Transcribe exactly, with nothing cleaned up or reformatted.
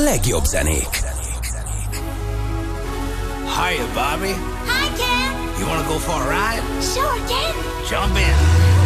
legjobb zenék. Hiya, Bobby. Hi, Ken. You wanna go for a ride? Sure, Ken. Jump in.